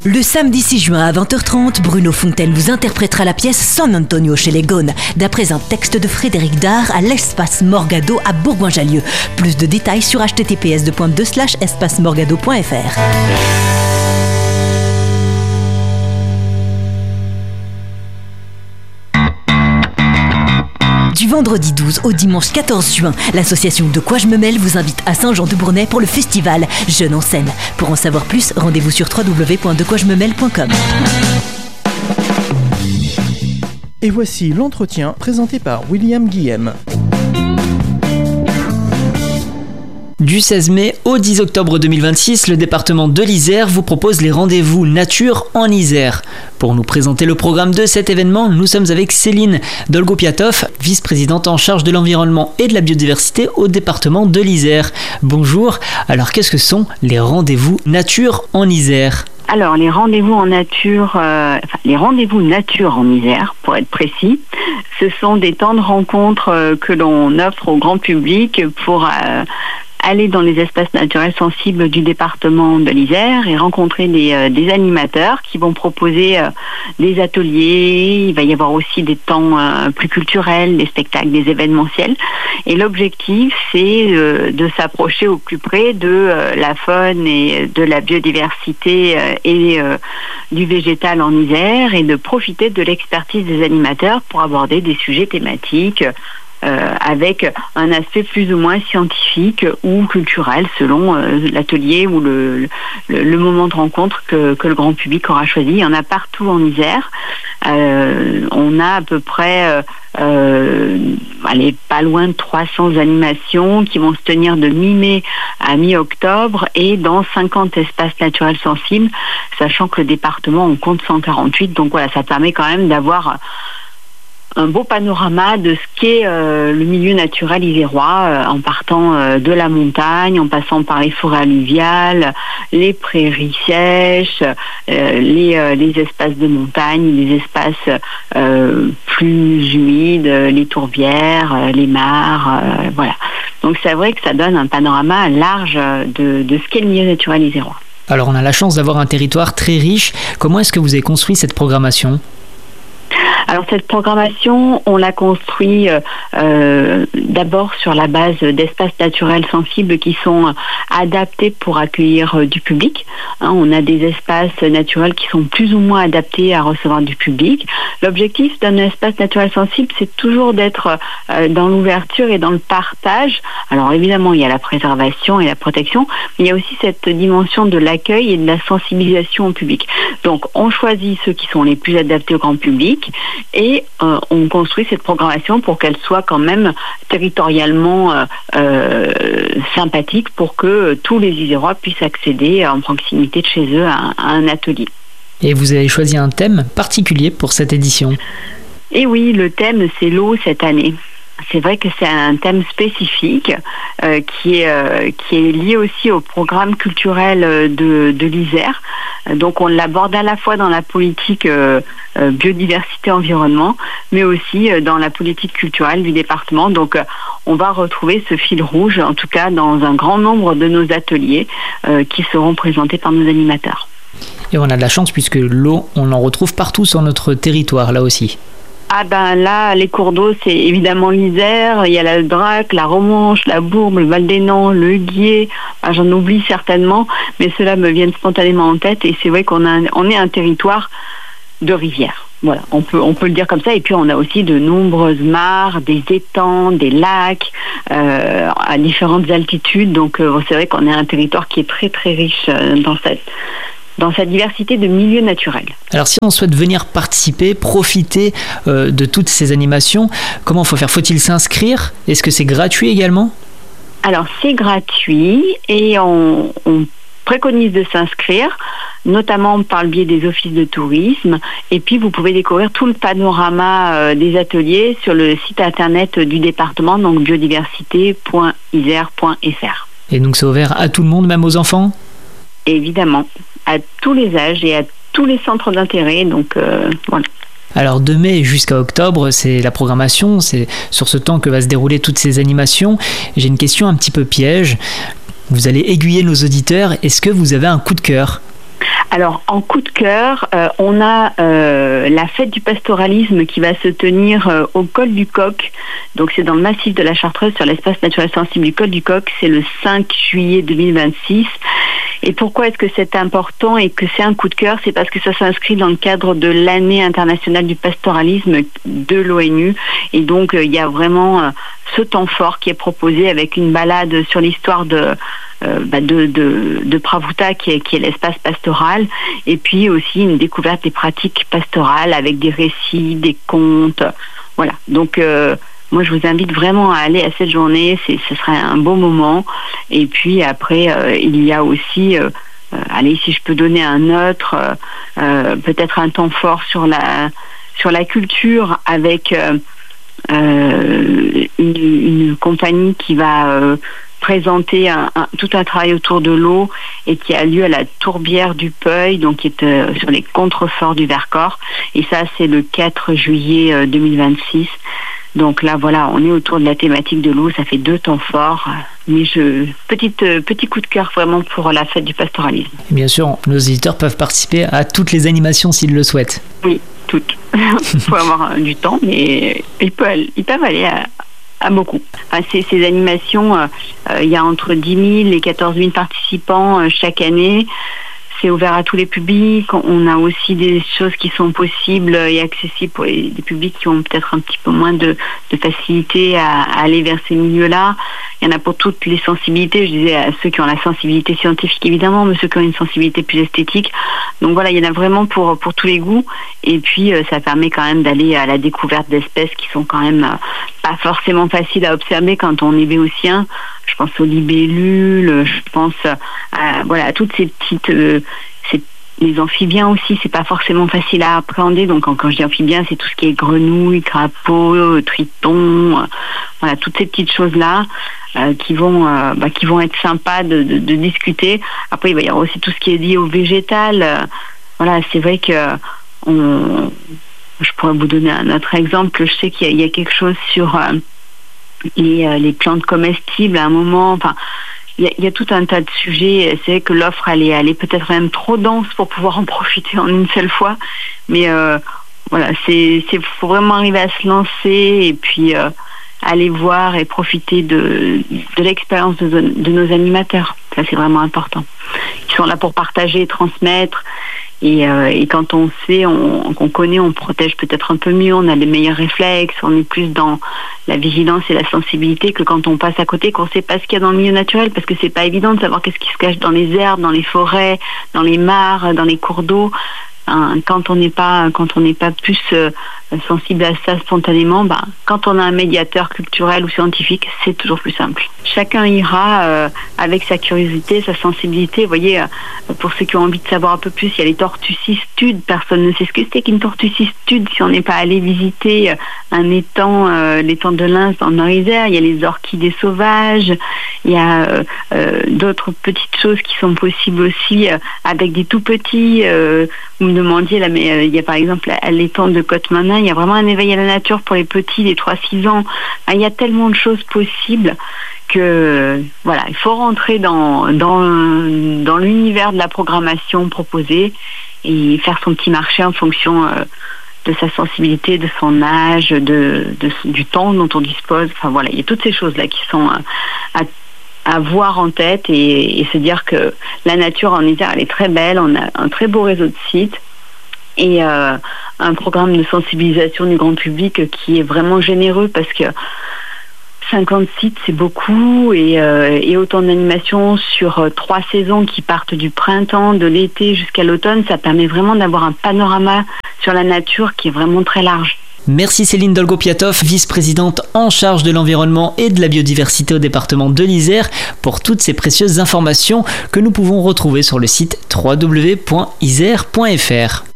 Le samedi 6 juin à 20h30, Bruno Fontaine vous interprétera la pièce San Antonio chez les Gaunes, d'après un texte de Frédéric Dard à l'Espace Morgado à Bourgoin-Jallieu. Plus de détails sur https://espacemorgado.fr. Du vendredi 12 au dimanche 14 juin, l'association De Quoi Je Me Mêle vous invite à Saint-Jean-de-Bournay pour le festival Jeunes en scène. Pour en savoir plus, rendez-vous sur www.dequoijememêle.com. Et voici l'entretien présenté par William Guillem. Du 16 mai au 10 octobre 2026, le département de l'Isère vous propose les rendez-vous nature en Isère. Pour nous présenter le programme de cet événement, nous sommes avec Céline Dolgopiatov, vice-présidente en charge de l'environnement et de la biodiversité au département de l'Isère. Bonjour, alors qu'est-ce que sont les rendez-vous nature en Isère ? Alors, les rendez-vous en nature, les rendez-vous nature en Isère, pour être précis, ce sont des temps de rencontre que l'on offre au grand public pour aller dans les espaces naturels sensibles du département de l'Isère et rencontrer des animateurs qui vont proposer des ateliers. Il va y avoir aussi des temps plus culturels, des spectacles, des événementiels. Et l'objectif, c'est de s'approcher au plus près de la faune et de la biodiversité et du végétal en Isère et de profiter de l'expertise des animateurs pour aborder des sujets thématiques avec un aspect plus ou moins scientifique ou culturel selon l'atelier ou le moment de rencontre que le grand public aura choisi. Il y en a partout en Isère. On a à peu près pas loin de 300 animations qui vont se tenir de mi-mai à mi-octobre et dans 50 espaces naturels sensibles, sachant que le département en compte 148. Donc voilà, ça permet quand même d'avoir un beau panorama de ce qu'est le milieu naturel isérois, en partant de la montagne, en passant par les forêts alluviales, les prairies sèches, les espaces de montagne, les espaces plus humides, les tourbières, les mares, voilà. Donc c'est vrai que ça donne un panorama large de ce qu'est le milieu naturel isérois. Alors on a la chance d'avoir un territoire très riche. Comment est-ce que vous avez construit cette programmation ? Alors cette programmation, on l'a construit d'abord sur la base d'espaces naturels sensibles qui sont adaptés pour accueillir du public. On a des espaces naturels qui sont plus ou moins adaptés à recevoir du public. L'objectif d'un espace naturel sensible, c'est toujours d'être dans l'ouverture et dans le partage. Alors évidemment, il y a la préservation et la protection, mais il y a aussi cette dimension de l'accueil et de la sensibilisation au public. Donc on choisit ceux qui sont les plus adaptés au grand public et on construit cette programmation pour qu'elle soit quand même territorialement sympathique pour que tous les Isérois puissent accéder en proximité de chez eux à un atelier. Et vous avez choisi un thème particulier pour cette édition ? Et oui, le thème c'est l'eau cette année. C'est vrai que c'est un thème spécifique qui est lié aussi au programme culturel de l'Isère. Donc on l'aborde à la fois dans la politique biodiversité-environnement, mais aussi dans la politique culturelle du département. Donc on va retrouver ce fil rouge, en tout cas dans un grand nombre de nos ateliers qui seront présentés par nos animateurs. Et on a de la chance puisque l'eau, on en retrouve partout sur notre territoire, là aussi. Ah ben là, les cours d'eau, c'est évidemment l'Isère, il y a la Drac, la Romanche, la Bourbe, le Val-des-Nants, le Guiers, j'en oublie certainement, mais ceux-là me viennent spontanément en tête et c'est vrai qu'on est un territoire de rivières. Voilà, on peut le dire comme ça. Et puis on a aussi de nombreuses mares, des étangs, des lacs à différentes altitudes. Donc c'est vrai qu'on est un territoire qui est très très riche dans sa diversité de milieux naturels. Alors si on souhaite venir participer, profiter de toutes ces animations, comment faut-il s'inscrire ? Est-ce que c'est gratuit également ? Alors c'est gratuit et on préconise de s'inscrire, notamment par le biais des offices de tourisme. Et puis vous pouvez découvrir tout le panorama des ateliers sur le site internet du département, donc biodiversité.isère.fr. Et donc c'est ouvert à tout le monde, même aux enfants ? Évidemment, à tous les âges et à tous les centres d'intérêt, donc voilà. Alors de mai jusqu'à octobre, c'est la programmation, c'est sur ce temps que va se dérouler toutes ces animations. J'ai une question un petit peu piège. Vous allez aiguiller nos auditeurs, est-ce que vous avez un coup de cœur ? Alors, en coup de cœur, on a la fête du pastoralisme qui va se tenir au Col du Coq. Donc, c'est dans le massif de la Chartreuse, sur l'espace naturel sensible du Col du Coq. C'est le 5 juillet 2026. Et pourquoi est-ce que c'est important et que c'est un coup de cœur? C'est parce que ça s'inscrit dans le cadre de l'année internationale du pastoralisme de l'ONU. Et donc, il y a vraiment ce temps fort qui est proposé avec une balade sur l'histoire de Pravouta qui est l'espace pastoral, et puis aussi une découverte des pratiques pastorales avec des récits, des contes. Voilà. Donc, moi, je vous invite vraiment à aller à cette journée. Ce serait un beau moment. Et puis après, il y a aussi, allez, si je peux donner un autre, peut-être un temps fort sur la culture avec une compagnie qui va présenter tout un travail autour de l'eau et qui a lieu à la Tourbière du Peuil, donc qui est sur les contreforts du Vercors. Et ça, c'est le 4 juillet 2026. Donc là, voilà, on est autour de la thématique de l'eau. Ça fait 2 temps forts. Mais petit coup de cœur vraiment pour la fête du pastoralisme. Bien sûr, nos auditeurs peuvent participer à toutes les animations s'ils le souhaitent. Oui, toutes. Il faut avoir du temps, mais ils peuvent aller à beaucoup. Enfin, ces animations, il y a entre 10 000 et 14 000 participants chaque année. C'est ouvert à tous les publics. On a aussi des choses qui sont possibles et accessibles pour des publics qui ont peut-être un petit peu moins de facilité à aller vers ces milieux-là. Il y en a pour toutes les sensibilités. Je disais à ceux qui ont la sensibilité scientifique, évidemment, mais ceux qui ont une sensibilité plus esthétique. Donc voilà, il y en a vraiment pour tous les goûts. Et puis, ça permet quand même d'aller à la découverte d'espèces qui sont quand même pas forcément faciles à observer quand on est béotien. Je pense aux libellules, je pense à toutes ces petites... les amphibiens aussi, c'est pas forcément facile à appréhender. Donc quand je dis amphibiens, c'est tout ce qui est grenouilles, crapauds, tritons, voilà, toutes ces petites choses-là qui vont être sympas de discuter. Après, il va y avoir aussi tout ce qui est lié au végétal. Voilà, c'est vrai que je pourrais vous donner un autre exemple. Je sais qu'il y a quelque chose sur les plantes comestibles à un moment. Enfin, il y a tout un tas de sujets. C'est vrai que l'offre elle est peut-être même trop dense pour pouvoir en profiter en une seule fois. Mais voilà, faut vraiment arriver à se lancer et puis aller voir et profiter de l'expérience de nos animateurs. Ça, c'est vraiment important. Ils sont là pour partager, transmettre. Et quand on sait, qu'on connaît, on protège peut-être un peu mieux, on a les meilleurs réflexes, on est plus dans la vigilance et la sensibilité que quand on passe à côté, qu'on ne sait pas ce qu'il y a dans le milieu naturel, parce que c'est pas évident de savoir qu'est-ce qui se cache dans les herbes, dans les forêts, dans les mares, dans les cours d'eau. Quand on n'est pas plus sensible à ça spontanément, quand on a un médiateur culturel ou scientifique, c'est toujours plus simple. Chacun ira avec sa curiosité, sa sensibilité. Vous voyez, pour ceux qui ont envie de savoir un peu plus, il y a les tortues cistudes. Personne ne sait ce que c'est qu'une tortue cistude si on n'est pas allé visiter un étang, l'étang de Lens dans le Nord-Isère. Il y a les orchidées sauvages. Il y a d'autres petites choses qui sont possibles aussi avec des tout petits. Vous me demandiez là, mais il y a par exemple à l'étang de Côte-Manin, il y a vraiment un éveil à la nature pour les petits, les 3-6 ans. Il y a tellement de choses possibles que voilà, il faut rentrer dans l'univers de la programmation proposée et faire son petit marché en fonction de sa sensibilité, de son âge, du temps dont on dispose. Enfin voilà, il y a toutes ces choses là qui sont à voir en tête et se dire que la nature en Isère, elle est très belle. On a un très beau réseau de sites et un programme de sensibilisation du grand public qui est vraiment généreux parce que 50 sites, c'est beaucoup et autant d'animations sur 3 saisons qui partent du printemps, de l'été jusqu'à l'automne, ça permet vraiment d'avoir un panorama sur la nature qui est vraiment très large. Merci Céline Dolgopiatov, vice-présidente en charge de l'environnement et de la biodiversité au département de l'Isère, pour toutes ces précieuses informations que nous pouvons retrouver sur le site www.isère.fr.